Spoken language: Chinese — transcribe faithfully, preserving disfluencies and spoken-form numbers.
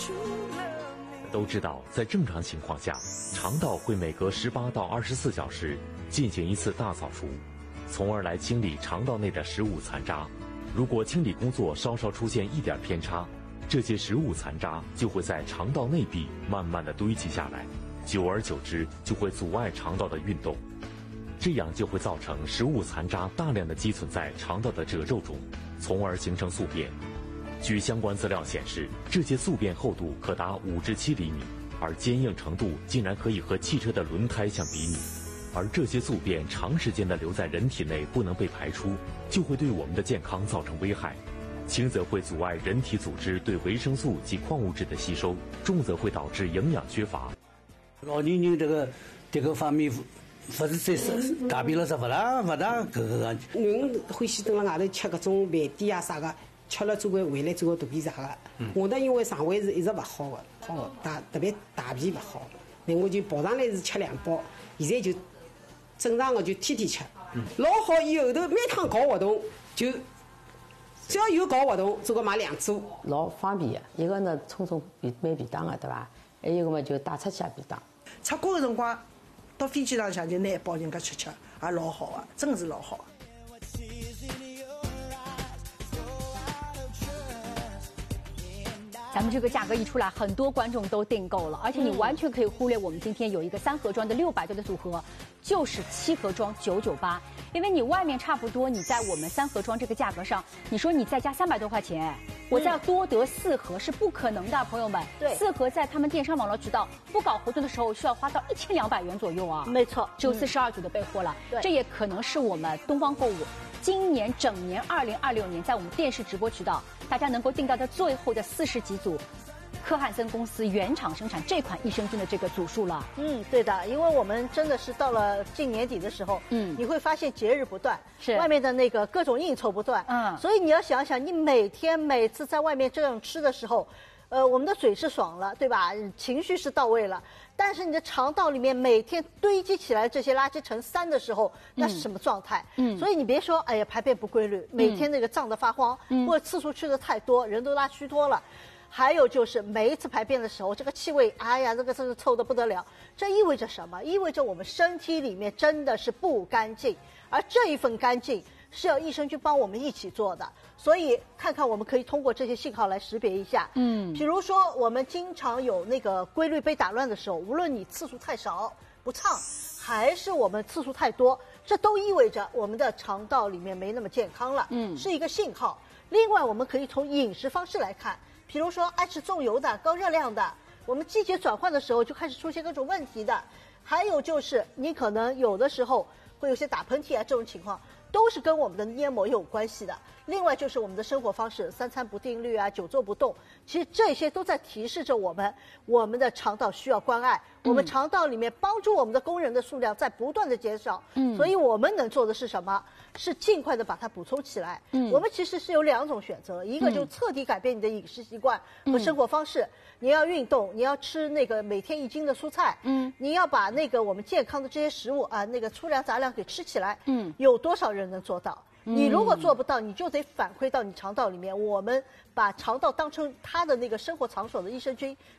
都知道，在正常情况下，肠道会每隔十八到二十四小时进行一次大扫除，从而来清理肠道内的食物残渣。如果清理工作稍稍出现一点偏差，这些食物残渣就会在肠道内壁慢慢的堆积下来，久而久之就会阻碍肠道的运动，这样就会造成食物残渣大量的积存在肠道的褶皱中，从而形成宿便。据相关资料显示，这些宿便厚度可达五至七厘米，而坚硬程度竟然可以和汽车的轮胎相比拟。而这些宿便长时间的留在人体内不能被排出，就会对我们的健康造成危害。轻则会阻碍人体组织对维生素及矿物质的吸收，重则会导致营养缺乏。 老年人这个这个方面，不是在是改变了是不大不大搿个。 囡欢喜蹲辣外头吃搿种饭店啊啥个。吃了总归回来做个肚皮啥个，嗯、我呢因为肠胃是一直勿好的，好的大特别大便勿好，那我就跑上来是吃两包，现在就正常的就天天吃，嗯、老好。以后头每趟搞活动就只要有搞活动，做个买两组， 老方便的。一个呢冲冲便买便当的，对伐？还有一个嘛就带出去便当。 出国的辰光，到飞机上向就拿一包人家吃吃，也老好啊，真是老好。 咱们这个价格一出来，很多观众都订购了，而且你完全可以忽略我们今天有一个三盒装的六百多的组合，就是七盒装九九八，因为你外面差不多，你在我们三盒装这个价格上，你说你再加三百多块钱，我再要多得四盒是不可能的，朋友们。 对， 四盒在他们电商网络渠道不搞活动的时候，需要花到一千两百元左右啊。 没错， 只有四十二组的备货了。 对， 这也可能是我们东方购物今年整年二零二六年在我们电视直播渠道大家能够订到的最后的四十几组科汉森公司原厂生产这款益生菌的这个组数了。 嗯，对的，因为我们真的是到了近年底的时候，嗯，你会发现节日不断， 是外面的那个各种应酬不断，嗯，所以你要想想，你每天每次在外面这样吃的时候，呃，我们的嘴是爽了，对吧？情绪是到位了。但是你的肠道里面每天堆积起来这些垃圾成山的时候，那是什么状态？嗯，所以你别说，哎呀，排便不规律，每天那个胀得发慌，嗯、或者次数去的太多，人都拉虚脱了。还有就是每一次排便的时候，这个气味，哎呀，这个真是臭得不得了。这意味着什么？意味着我们身体里面真的是不干净，而这一份干净是要益生菌帮我们一起做的。所以看看我们可以通过这些信号来识别一下。嗯，比如说我们经常有那个规律被打乱的时候，无论你次数太少不畅，还是我们次数太多，这都意味着我们的肠道里面没那么健康了。嗯，是一个信号。另外，我们可以从饮食方式来看。比如说爱吃重油的、高热量的，我们季节转换的时候就开始出现各种问题的。还有就是你可能有的时候会有些打喷嚏啊，这种情况都是跟我们的黏膜有关系的。另外就是我们的生活方式，三餐不定律啊，久坐不动，其实这些都在提示着我们，我们的肠道需要关爱。嗯、我们肠道里面帮助我们的工人的数量在不断的减少，嗯，所以我们能做的是什么？是尽快的把它补充起来。嗯，我们其实是有两种选择，一个就彻底改变你的饮食习惯和生活方式，嗯、你要运动，你要吃那个每天一斤的蔬菜，嗯，你要把那个我们健康的这些食物啊，那个粗粮杂粮给吃起来，嗯，有多少人能做到？你如果做不到，你就得反馈到你肠道里面。我们把肠道当成它的那个生活场所的益生菌，